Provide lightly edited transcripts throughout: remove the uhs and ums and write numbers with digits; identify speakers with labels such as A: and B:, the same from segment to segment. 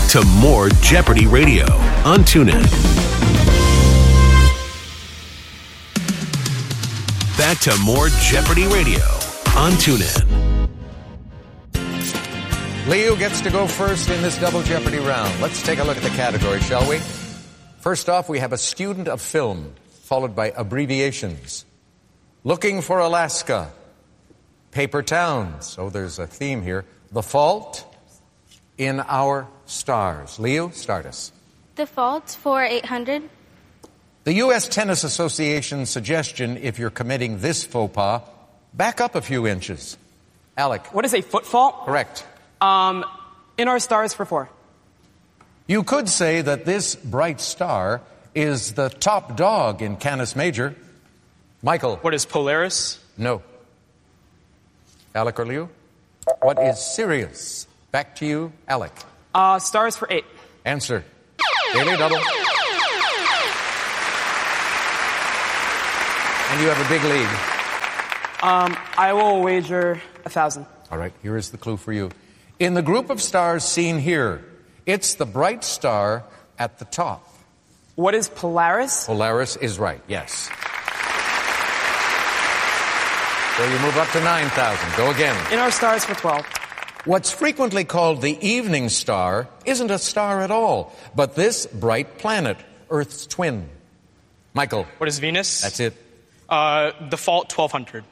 A: Back to more Jeopardy Radio on TuneIn. Back to more Jeopardy Radio on TuneIn.
B: Leo gets to go first in this double Jeopardy round. Let's take a look at the category, shall we? First off, we have a student of film, followed by abbreviations. Looking for Alaska. Paper towns. So there's a theme here. The Fault in Our Stars. Leo, start us.
C: The Fault for 800.
B: The U.S. Tennis Association's suggestion, if you're committing this faux pas, back up a few inches. Alec.
D: What is a foot fault?
B: Correct.
D: In Our Stars for 4.
B: You could say that this bright star is the top dog in Canis Major. Michael.
E: What is Polaris?
B: No. Alec or Leo? What is Sirius? Back to you, Alec.
D: Stars for 8.
B: Answer. Daily double. And you have a big lead.
D: I will wager 1,000.
B: All right, here is the clue for you. In the group of stars seen here, it's the bright star at the top.
D: What is Polaris?
B: Polaris is right, yes. So you move up to 9,000. Go again.
D: In Our Stars for 12.
B: What's frequently called the evening star isn't a star at all, but this bright planet, Earth's twin. Michael.
E: What is Venus?
B: That's it.
E: The Fault 1200.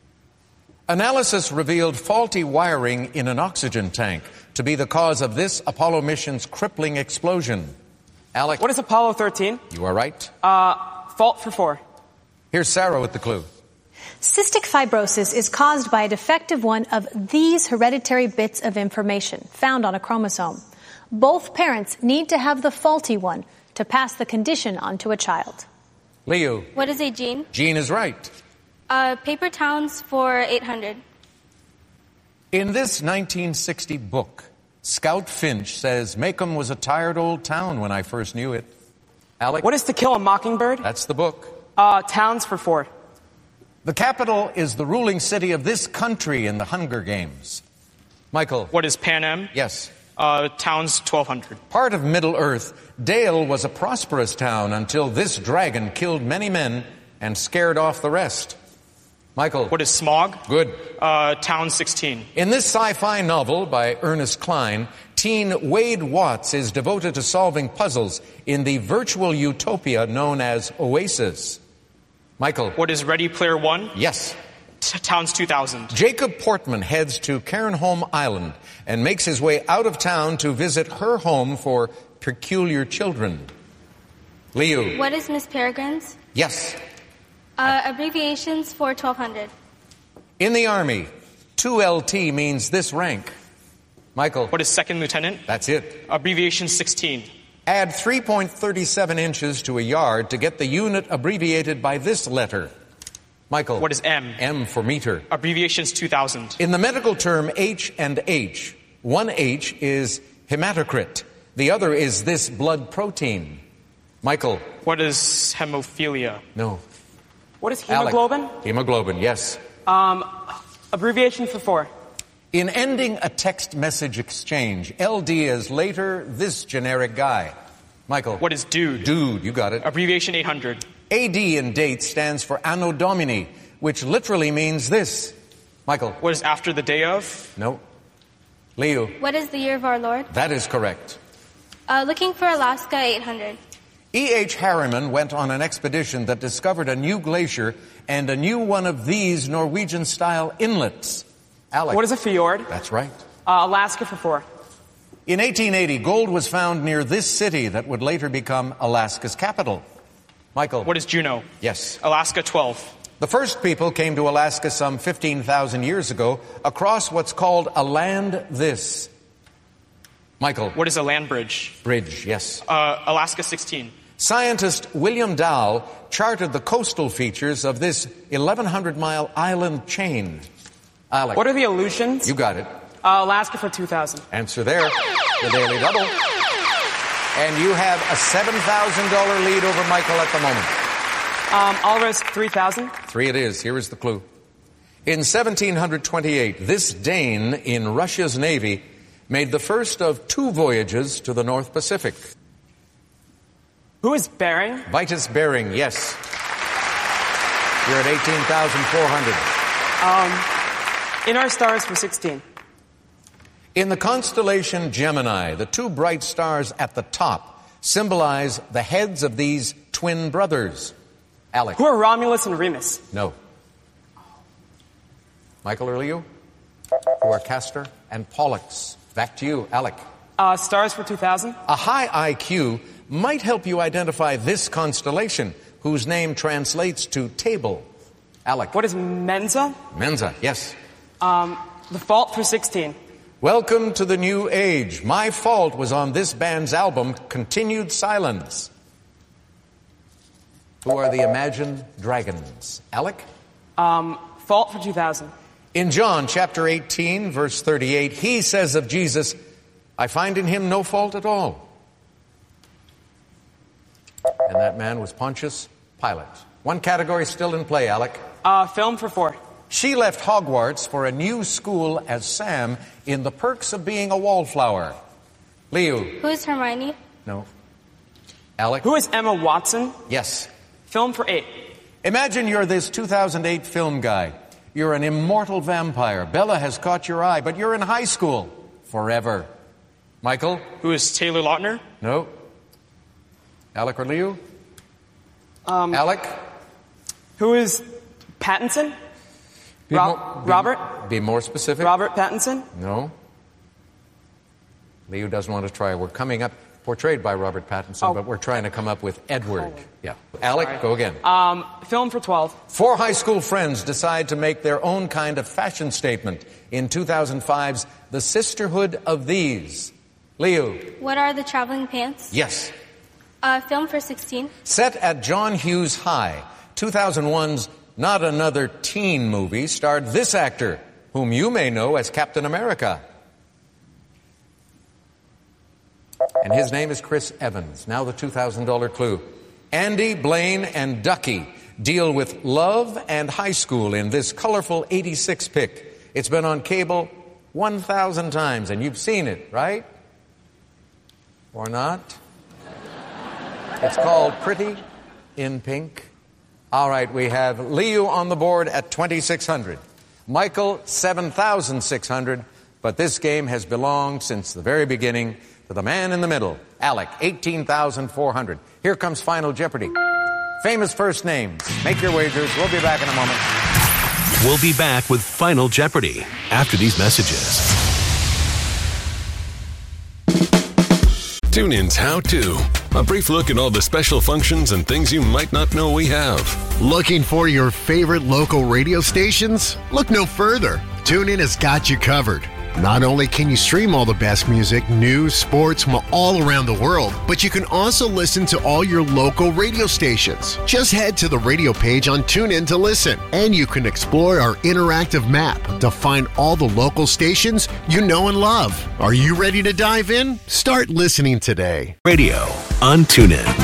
B: Analysis revealed faulty wiring in an oxygen tank to be the cause of this Apollo mission's crippling explosion. Alec.
D: What is Apollo 13?
B: You are right.
D: Fault for 4.
B: Here's Sarah with the clue.
F: Cystic fibrosis is caused by a defective one of these hereditary bits of information found on a chromosome. Both parents need to have the faulty one to pass the condition on to a child.
B: Leo.
C: What is a gene?
B: Gene is right.
C: Paper towns for 800.
B: In this 1960 book, Scout Finch says Macomb was a tired old town when I first knew it. Alec.
D: What is To Kill a Mockingbird?
B: That's the book.
D: Towns for 4.
B: The capital is the ruling city of this country in the Hunger Games. Michael.
E: What is Pan Am?
B: Yes.
E: Towns 1200.
B: Part of Middle Earth, Dale was a prosperous town until this dragon killed many men and scared off the rest. Michael.
E: What is Smog?
B: Good.
E: Town 16.
B: In this sci-fi novel by Ernest Cline, teen Wade Watts is devoted to solving puzzles in the virtual utopia known as Oasis. Michael.
E: What is Ready Player One?
B: Yes.
E: Towns 2000.
B: Jacob Portman heads to Cairnholm Island and makes his way out of town to visit her home for peculiar children. Leo.
C: What is Miss Peregrine's?
B: Yes.
C: Abbreviations for 1200.
B: In the Army, 2LT means this rank. Michael.
E: What is Second Lieutenant?
B: That's it.
E: Abbreviation 16.
B: Add 3.37 inches to a yard to get the unit abbreviated by this letter. Michael.
E: What is M?
B: M for meter.
E: Abbreviations 2000.
B: In the medical term H and H, one H is hematocrit. The other is this blood protein. Michael.
E: What is hemophilia?
B: No.
D: What is hemoglobin?
B: Alec. Hemoglobin, yes.
D: Abbreviation for 4.
B: In ending a text message exchange, LD is later this generic guy. Michael.
E: What is dude?
B: Dude, you got it.
E: Abbreviation 800.
B: AD in date stands for Anno Domini, which literally means this. Michael.
E: What is after the day of?
B: No. Leo.
C: What is the year of our Lord?
B: That is correct.
C: Looking for Alaska 800.
B: E.H. Harriman went on an expedition that discovered a new glacier and a new one of these Norwegian-style inlets. Alec.
D: What is a fjord?
B: That's right.
D: Alaska for 4.
B: In 1880, gold was found near this city that would later become Alaska's capital. Michael.
E: What is Juneau?
B: Yes.
E: Alaska 12.
B: The first people came to Alaska some 15,000 years ago across what's called a land this. Michael.
E: What is a land bridge?
B: Bridge, yes.
E: Alaska 16.
B: Scientist William Dow charted the coastal features of this 1,100-mile island chain. Alec.
D: What are the Aleutians?
B: You got it.
D: Alaska for 2,000.
B: Answer there. The Daily Double. And you have a $7,000 lead over Michael at the moment.
D: I'll risk 3,000.
B: 3 it is. Here is the clue. In 1728, this Dane in Russia's navy made the first of 2 voyages to the North Pacific?
D: Who is Bering?
B: Vitus Bering, yes. You're at 18,400.
D: In Our Stars for 16.
B: In the constellation Gemini, the 2 bright stars at the top symbolize the heads of these twin brothers. Alec.
D: Who are Romulus and Remus?
B: No. Michael or Leo? Who are Castor and Pollux? Back to you, Alec.
D: Stars for 2000.
B: A high IQ might help you identify this constellation, whose name translates to table. Alec.
D: What is Mensa?
B: Mensa, yes.
D: The Fault for 16.
B: Welcome to the new age. My Fault was on this band's album, Continued Silence. Who are the Imagine Dragons? Alec?
D: Fault for 2000.
B: In John chapter 18, verse 38, he says of Jesus, I find in him no fault at all. And that man was Pontius Pilate. 1 category still in play, Alec.
D: Film for 4.
B: She left Hogwarts for a new school as Sam in The Perks of Being a Wallflower. Leo.
C: Who is Hermione?
B: No. Alec.
D: Who is Emma Watson?
B: Yes.
D: Film for 8.
B: Imagine you're this 2008 film guy. You're an immortal vampire. Bella has caught your eye, but you're in high school. Forever. Michael?
E: Who is Taylor Lautner?
B: No. Alec or Leo? Alec?
D: Who is Pattinson? Robert?
B: Be more specific.
D: Robert Pattinson?
B: No. Leo doesn't want to try. We're coming up, portrayed by Robert Pattinson, but we're trying to come up with Edward. Yeah. Alec, go again.
D: Film for 12.
B: 4 high school friends decide to make their own kind of fashion statement in 2005's The Sisterhood of These. Leo.
C: What are the traveling pants?
B: Yes.
C: Film for 16.
B: Set at John Hughes High, 2001's Not Another Teen movie starred this actor, whom you may know as Captain America. And his name is Chris Evans. Now the $2,000 clue. Andy, Blaine, and Ducky deal with love and high school in this colorful 86 pick. It's been on cable 1,000 times, and you've seen it, right? Or not? It's called Pretty in Pink. All right, we have Leo on the board at 2,600. Michael, 7,600. But this game has belonged since the very beginning to the man in the middle, Alec, 18,400. Here comes Final Jeopardy. Famous first names. Make your wagers. We'll be back in a moment.
A: We'll be back with Final Jeopardy after these messages. TuneIn's How To. A brief look at all the special functions and things you might not know we have.
G: Looking for your favorite local radio stations? Look no further. TuneIn has got you covered. Not only can you stream all the best music, news, sports from all around the world, but you can also listen to all your local radio stations. Just head to the radio page on TuneIn to listen, and you can explore our interactive map to find all the local stations you know and love. Are you ready to dive in? Start listening today.
A: Radio on TuneIn.